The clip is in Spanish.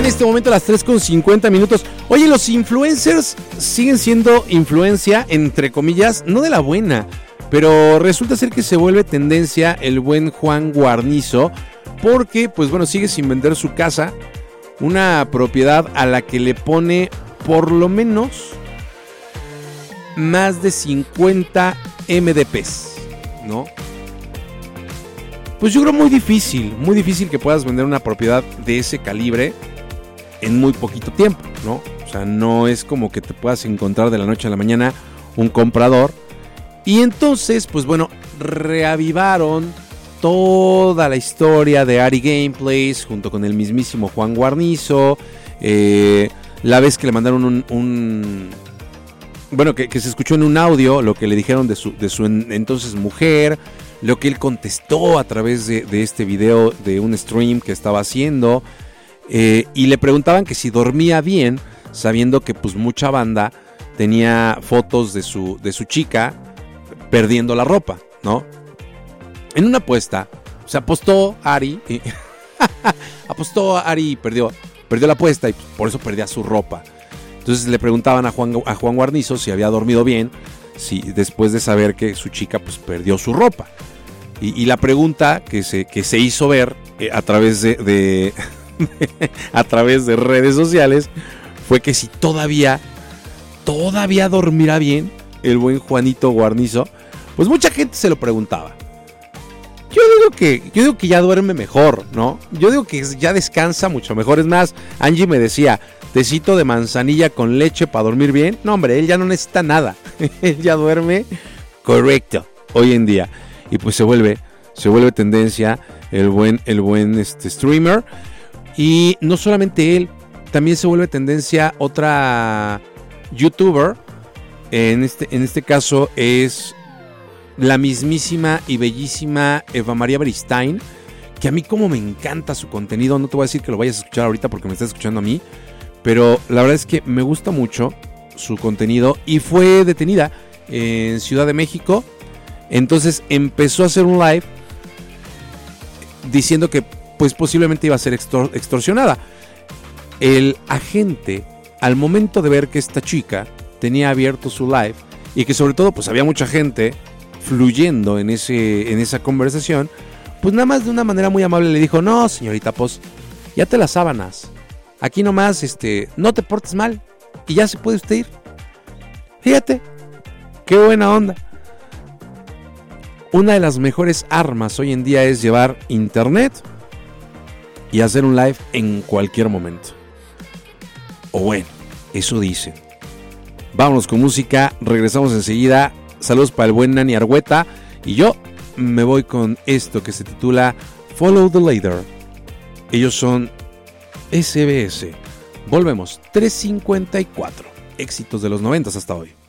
en este momento a las 3:50. Oye, los influencers siguen siendo influencia, entre comillas, no de la buena, pero resulta ser que se vuelve tendencia el buen Juan Guarnizo, porque, pues bueno, sigue sin vender su casa, una propiedad a la que le pone por lo menos más de 50 MDPs, ¿no? Pues yo creo muy difícil que puedas vender una propiedad de ese calibre en muy poquito tiempo, ¿no? O sea, no es como que te puedas encontrar de la noche a la mañana un comprador. Y entonces, pues bueno, reavivaron toda la historia de Ari Gameplays junto con el mismísimo Juan Guarnizo. La vez que le mandaron bueno, que se escuchó en un audio lo que le dijeron de su entonces mujer, lo que él contestó a través de este video de un stream que estaba haciendo, y le preguntaban que si dormía bien, sabiendo que pues mucha banda tenía fotos de su chica perdiendo la ropa, ¿no? En una apuesta, se apostó Ari, y perdió la apuesta y por eso perdía su ropa. Entonces le preguntaban a Juan Guarnizo si había dormido bien, si después de saber que su chica pues perdió su ropa. Y la pregunta que se hizo ver a través de a través de redes sociales fue que si todavía dormirá bien el buen Juanito Guarnizo. Pues mucha gente se lo preguntaba. Yo digo que ya duerme mejor, ¿no? Yo digo que ya descansa mucho mejor. Es más, Angie me decía, tecito de manzanilla con leche para dormir bien. No, hombre, él ya no necesita nada. Él ya duerme correcto hoy en día. Y pues se vuelve tendencia el buen streamer. Y no solamente él, también se vuelve tendencia otra youtuber. En este caso es la mismísima y bellísima Eva María Beristain, que a mí como me encanta su contenido. No te voy a decir que lo vayas a escuchar ahorita porque me estás escuchando a mí, pero la verdad es que me gusta mucho su contenido y fue detenida en Ciudad de México. Entonces empezó a hacer un live diciendo que pues posiblemente iba a ser extorsionada. El agente, al momento de ver que esta chica tenía abierto su live y que sobre todo pues había mucha gente fluyendo en esa conversación, pues nada más de una manera muy amable le dijo: no, señorita, pues ya te las sábanas, aquí nomás no te portes mal y ya se puede usted ir. Fíjate, qué buena onda. Una de las mejores armas hoy en día es llevar internet y hacer un live en cualquier momento. O bueno, eso dicen. Vámonos con música, regresamos enseguida. Saludos para el buen Nani Argueta. Y yo me voy con esto que se titula Follow the Leader. Ellos son SBS. Volvemos, 3:54. Éxitos de los 90 hasta hoy.